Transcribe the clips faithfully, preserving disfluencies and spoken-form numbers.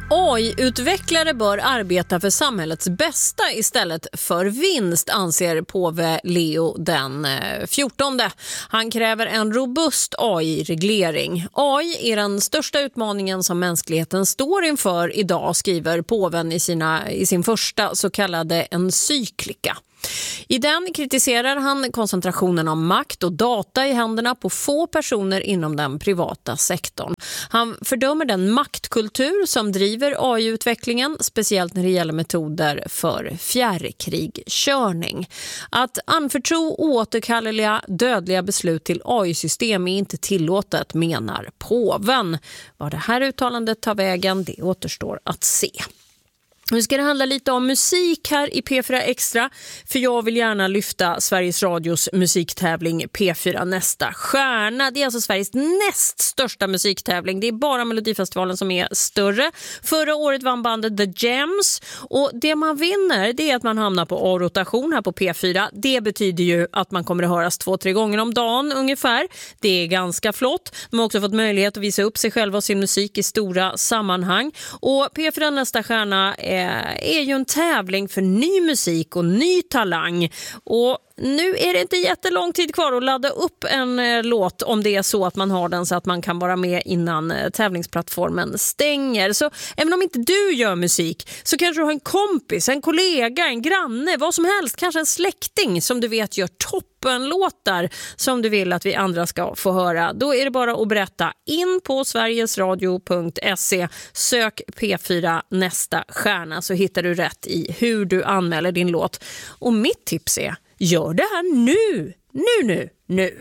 A I-utvecklare bör arbeta för samhällets bästa istället för vinst, anser påve Leo den fjortonde. Han kräver en robust A I-reglering. A I är den största utmaningen som mänskligheten står inför idag, skriver påven i, sina, i sin första så kallade encyklika. I den kritiserar han koncentrationen av makt och data i händerna på få personer inom den privata sektorn. Han fördömer den maktkultur som driver A I-utvecklingen, speciellt när det gäller metoder för fjärrkrigkörning. Att anförtro oåterkalleliga dödliga beslut till A I-system är inte tillåtet, menar påven. Vad det här uttalandet tar vägen, det återstår att se. Nu ska det handla lite om musik här i P fyra Extra, för jag vill gärna lyfta Sveriges Radios musiktävling P fyra Nästa Stjärna. Det är alltså Sveriges näst största musiktävling. Det är bara Melodifestivalen som är större. Förra året vann bandet The Gems, och det man vinner, det är att man hamnar på A-rotation här på P fyra. Det betyder ju att man kommer att höras två, tre gånger om dagen ungefär. Det är ganska flott. De har också fått möjlighet att visa upp sig själva och sin musik i stora sammanhang. Och P fyra Nästa Stjärna är är ju en tävling för ny musik och ny talang. Och nu är det inte jättelång tid kvar att ladda upp en eh, låt, om det är så att man har den så att man kan vara med innan eh, tävlingsplattformen stänger. Så även om inte du gör musik, så kanske du har en kompis, en kollega, en granne, vad som helst, kanske en släkting som du vet gör toppenlåtar som du vill att vi andra ska få höra. Då är det bara att berätta in på sverigesradio punkt se, sök P fyra Nästa Stjärna, så hittar du rätt i hur du anmäler din låt. Och mitt tips är: gör det här nu, nu, nu, nu.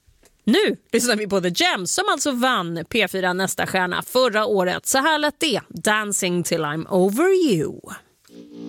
Nu lyssnar vi på The Gems som alltså vann P fyra Nästa Stjärna förra året. Så här lät det, Dancing till I'm over you.